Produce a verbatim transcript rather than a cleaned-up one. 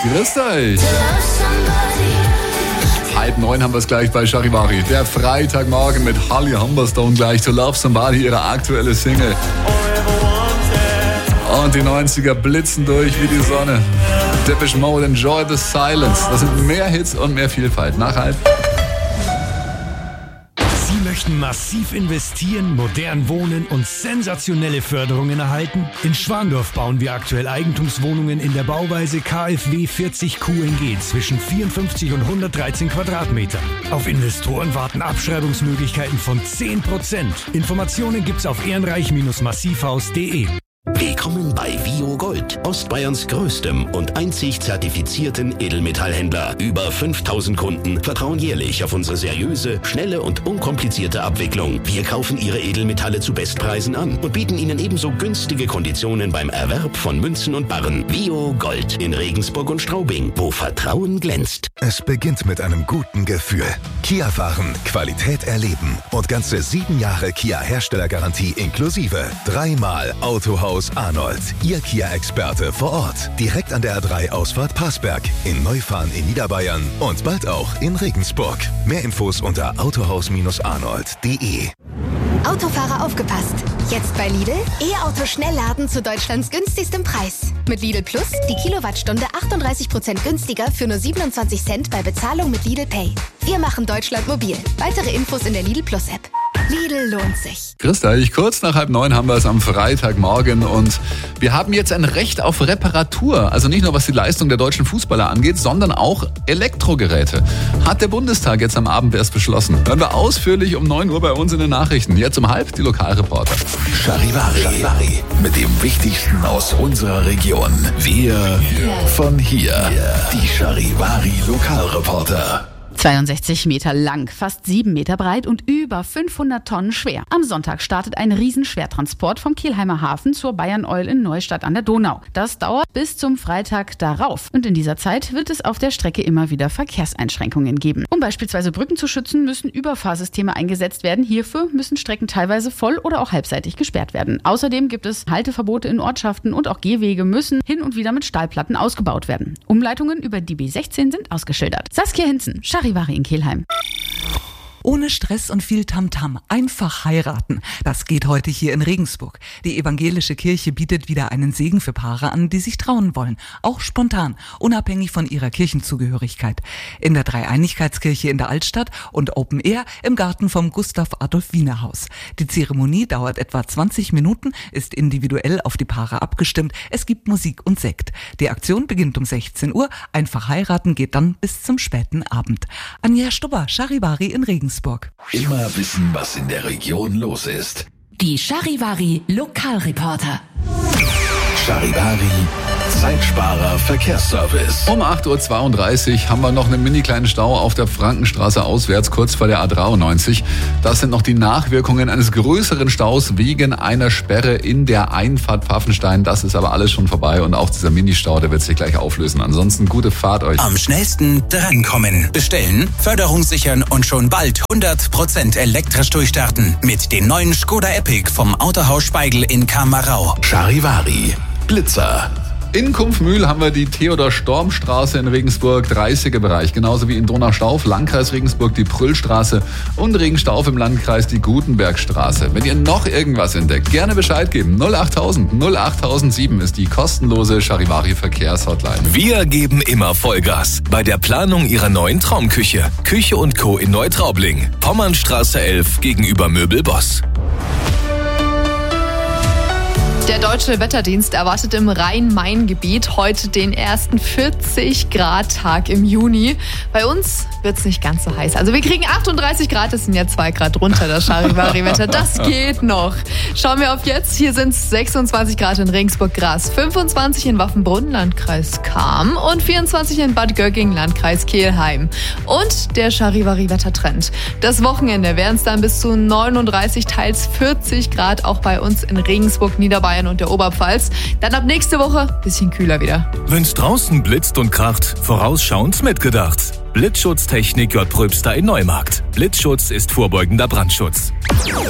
Grüßt euch. Halb neun haben wir es gleich bei Charivari. Der Freitagmorgen mit Holly Humberstone gleich To Love Somebody, ihre aktuelle Single. Und die neunziger blitzen durch wie die Sonne. Depeche Mode, Enjoy the Silence. Das sind mehr Hits und mehr Vielfalt. Nach halb. Sie möchten massiv investieren, modern wohnen und sensationelle Förderungen erhalten? In Schwandorf bauen wir aktuell Eigentumswohnungen in der Bauweise K f W vierzig Q N G zwischen vierundfünfzig und hundertdreizehn Quadratmetern. Auf Investoren warten Abschreibungsmöglichkeiten von zehn Prozent. Informationen gibt's auf ehrenreich massivhaus punkt de. Willkommen bei Vio Gold, Ostbayerns größtem und einzig zertifizierten Edelmetallhändler. Über fünftausend Kunden vertrauen jährlich auf unsere seriöse, schnelle und unkomplizierte Abwicklung. Wir kaufen Ihre Edelmetalle zu Bestpreisen an und bieten Ihnen ebenso günstige Konditionen beim Erwerb von Münzen und Barren. Vio Gold in Regensburg und Straubing, wo Vertrauen glänzt. Es beginnt mit einem guten Gefühl. Kia fahren, Qualität erleben und ganze sieben Jahre Kia-Herstellergarantie inklusive. Dreimal Autohaus Arnold, Ihr Kia-Experte vor Ort. Direkt an der A drei Ausfahrt Passberg, in Neufahren in Niederbayern und bald auch in Regensburg. Mehr Infos unter autohaus arnold punkt de. Autofahrer aufgepasst! Jetzt bei Lidl E-Auto-Schnellladen zu Deutschlands günstigstem Preis. Mit Lidl Plus die Kilowattstunde achtunddreißig Prozent günstiger für nur siebenundzwanzig Cent bei Bezahlung mit Lidl Pay. Wir machen Deutschland mobil. Weitere Infos in der Lidl Plus App. Lidl lohnt sich. Grüßt euch, kurz nach halb neun haben wir es am Freitagmorgen und wir haben jetzt ein Recht auf Reparatur. Also nicht nur was die Leistung der deutschen Fußballer angeht, sondern auch Elektrogeräte. Hat der Bundestag jetzt am Abend erst beschlossen. Hören wir ausführlich um neun Uhr bei uns in den Nachrichten. Jetzt um halb die Lokalreporter. Charivari, Charivari mit dem Wichtigsten aus unserer Region. Wir von hier. Die Charivari Lokalreporter. zweiundsechzig Meter lang, fast sieben Meter breit und über fünfhundert Tonnen schwer. Am Sonntag startet ein Riesenschwertransport vom Kielheimer Hafen zur Bayern Oil in Neustadt an der Donau. Das dauert bis zum Freitag darauf. Und in dieser Zeit wird es auf der Strecke immer wieder Verkehrseinschränkungen geben. Um beispielsweise Brücken zu schützen, müssen Überfahrsysteme eingesetzt werden. Hierfür müssen Strecken teilweise voll oder auch halbseitig gesperrt werden. Außerdem gibt es Halteverbote in Ortschaften und auch Gehwege müssen hin und wieder mit Stahlplatten ausgebaut werden. Umleitungen über die B sechzehn sind ausgeschildert. Saskia Hinzen, Charivari in Kelheim. Ohne Stress und viel Tamtam. Einfach heiraten. Das geht heute hier in Regensburg. Die evangelische Kirche bietet wieder einen Segen für Paare an, die sich trauen wollen. Auch spontan, unabhängig von ihrer Kirchenzugehörigkeit. In der Dreieinigkeitskirche in der Altstadt und Open Air im Garten vom Gustav-Adolf-Wiener-Haus. Die Zeremonie dauert etwa zwanzig Minuten, ist individuell auf die Paare abgestimmt. Es gibt Musik und Sekt. Die Aktion beginnt um sechzehn Uhr. Einfach heiraten geht dann bis zum späten Abend. Anja Stubber, Charivari in Regensburg. Immer wissen, was in der Region los ist. Die Charivari Lokalreporter. Charivari, Zeitsparer Verkehrsservice. Um acht Uhr zweiunddreißig haben wir noch einen mini kleinen Stau auf der Frankenstraße auswärts, kurz vor der A dreiundneunzig. Das sind noch die Nachwirkungen eines größeren Staus wegen einer Sperre in der Einfahrt Pfaffenstein. Das ist aber alles schon vorbei und auch dieser Ministau, der wird sich gleich auflösen. Ansonsten gute Fahrt euch. Am schnellsten drankommen. Bestellen, Förderung sichern und schon bald hundert Prozent elektrisch durchstarten. Mit den neuen Skoda Epic vom Autohaus Speigl in Kamarau. Charivari, Blitzer. In Kumpfmühl haben wir die Theodor-Storm-Straße in Regensburg, dreißiger Bereich. Genauso wie in Donaustauf, Landkreis Regensburg, die Prüllstraße und Regenstauf im Landkreis die Gutenbergstraße. Wenn ihr noch irgendwas entdeckt, gerne Bescheid geben. null achttausend null achttausendsieben ist die kostenlose Charivari-Verkehrshotline. Wir geben immer Vollgas bei der Planung Ihrer neuen Traumküche. Küche und Co. in Neutraubling. Pommernstraße elf gegenüber Möbelboss. Der Deutsche Wetterdienst erwartet im Rhein-Main-Gebiet heute den ersten vierzig Grad Tag im Juni. Bei uns wird es nicht ganz so heiß. Also wir kriegen achtunddreißig Grad, das sind ja zwei Grad runter, das Charivari-Wetter. Das geht noch. Schauen wir auf jetzt. Hier sind es sechsundzwanzig Grad in Regensburg-Gras, fünfundzwanzig in Waffenbrunn, Landkreis Cham und vierundzwanzig in Bad Gögging, Landkreis Kelheim. Und der Charivari-Wettertrend. Das Wochenende wären es dann bis zu neununddreißig, teils vierzig Grad, auch bei uns in Regensburg, Niederbayern und der Oberpfalz. Dann ab nächste Woche bisschen kühler wieder. Wenn's draußen blitzt und kracht, vorausschauend mitgedacht. Blitzschutztechnik J. Pröbster in Neumarkt. Blitzschutz ist vorbeugender Brandschutz.